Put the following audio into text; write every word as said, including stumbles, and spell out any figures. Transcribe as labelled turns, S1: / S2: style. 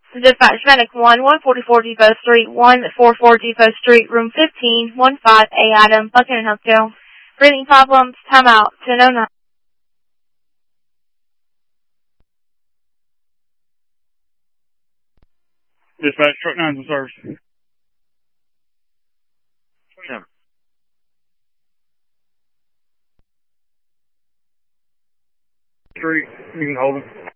S1: Dispatch Medic one, one forty-four Depot Street, one forty-four Depot Street, room fifteen, one five A Adam, Buchanan Healthcare. Breathing problems, time out, ten oh nine.
S2: Dispatch Truck nine's in service.
S3: Yeah.
S2: Street, you can hold him.